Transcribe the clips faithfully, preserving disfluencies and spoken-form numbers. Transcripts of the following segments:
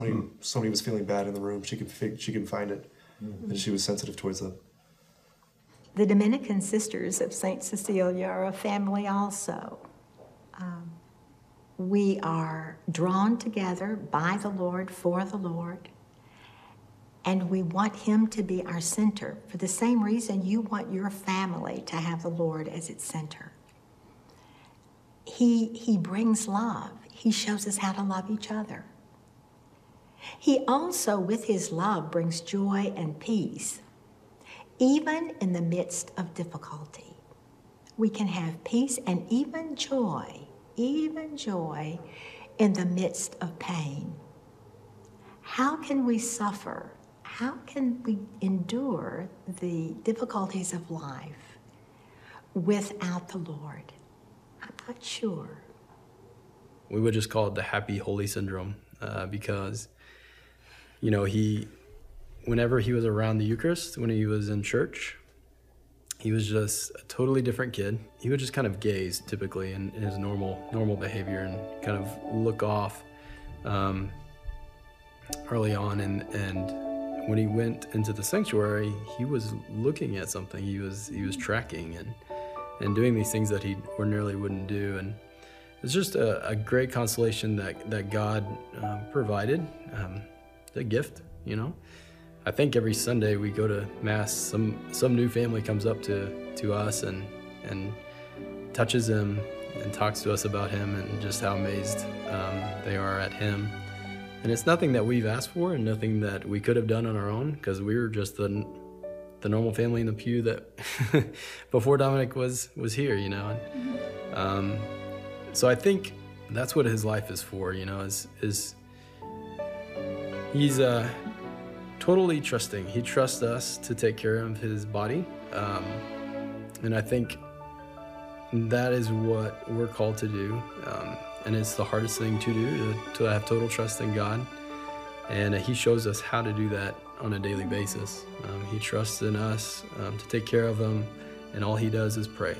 When somebody was feeling bad in the room, she could fig- she could find it, mm-hmm. and she was sensitive towards them. The Dominican Sisters of Saint Cecilia are a family also. Um, we are drawn together by the Lord, for the Lord, and we want Him to be our center for the same reason you want your family to have the Lord as its center. He, he brings love. He shows us how to love each other. He also, with His love, brings joy and peace. Even in the midst of difficulty, we can have peace and even joy, even joy in the midst of pain. How can we suffer? How can we endure the difficulties of life without the Lord? I'm not sure. We would just call it the happy holy syndrome uh, because, you know, he... whenever he was around the Eucharist, when he was in church, he was just a totally different kid. He would just kind of gaze, typically, in, in his normal normal behavior and kind of look off um, early on. And, and when he went into the sanctuary, he was looking at something. He was he was tracking and and doing these things that he ordinarily wouldn't do. And it's just a, a great consolation that that God uh, provided, um, a gift, you know. I think every Sunday we go to Mass, some some new family comes up to, to us and and touches him and talks to us about him and just how amazed um, they are at him. And it's nothing that we've asked for and nothing that we could have done on our own, because we were just the the normal family in the pew that before Dominic was was here, you know. And, um, so I think that's what his life is for, you know. Is is he's uh. totally trusting. He trusts us to take care of his body. Um, and I think that is what we're called to do. Um, and it's the hardest thing to do, to, to have total trust in God. And uh, he shows us how to do that on a daily basis. Um, he trusts in us um, to take care of him, and all he does is pray.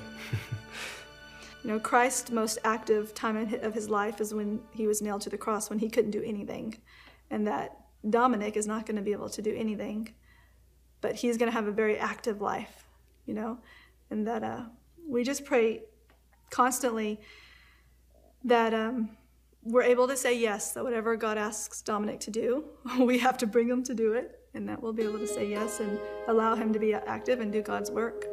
You know, Christ's most active time of his life is when he was nailed to the cross, when he couldn't do anything. And that Dominic is not going to be able to do anything, but he's going to have a very active life, you know, and that uh, we just pray constantly that um, we're able to say yes, that whatever God asks Dominic to do, we have to bring him to do it, and that we'll be able to say yes and allow him to be active and do God's work.